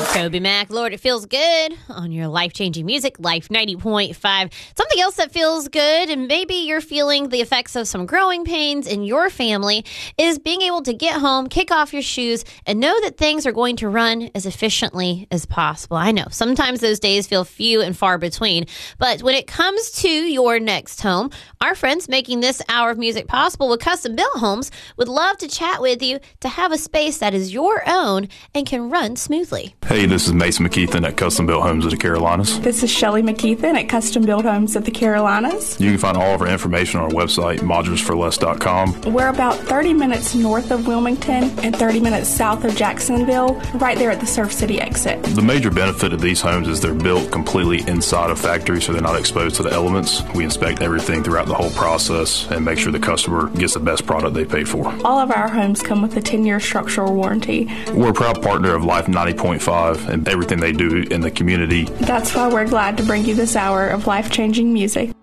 Toby Mac, Lord, it feels good on your life-changing music, Life 90.5. Something else that feels good, and maybe you're feeling the effects of some growing pains in your family, is being able to get home, kick off your shoes, and know that things are going to run as efficiently as possible. I know, sometimes those days feel few and far between, but when it comes to your next home, our friends making this hour of music possible with Custom Built Homes would love to chat with you to have a space that is your own and can run smoothly. Hey, this is Mason McKeithen at Custom Built Homes of the Carolinas. This is Shelley McKeithen at Custom Built Homes of the Carolinas. You can find all of our information on our website, modularsforless.com. We're about 30 minutes north of Wilmington and 30 minutes south of Jacksonville, right there at the Surf City exit. The major benefit of these homes is they're built completely inside of factory, so they're not exposed to the elements. We inspect everything throughout the whole process and make sure the customer gets the best product they pay for. All of our homes come with a 10-year structural warranty. We're a proud partner of Life 90.5 and everything they do in the community. That's why we're glad to bring you this hour of life-changing music.